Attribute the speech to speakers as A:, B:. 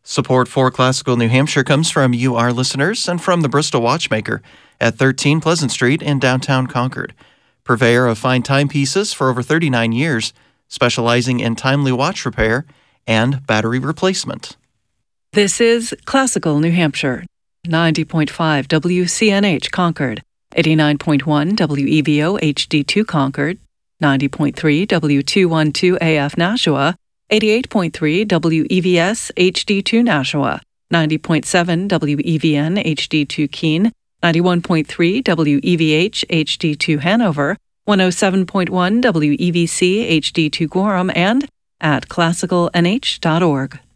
A: Support for Classical New Hampshire comes from you, our listeners, and from the Bristol Watchmaker at 13 Pleasant Street in downtown Concord. Purveyor of fine timepieces for over 39 years, specializing in timely watch repair and battery replacement.
B: This is Classical New Hampshire, 90.5 WCNH Concord, 89.1 WEVO HD2 Concord, 90.3 W212 AF Nashua, 88.3 WEVS HD2 Nashua, 90.7 WEVN HD2 Keene, 91.3 WEVH HD2 Hanover, 107.1 WEVC HD2 Gorham, and at classicalnh.org.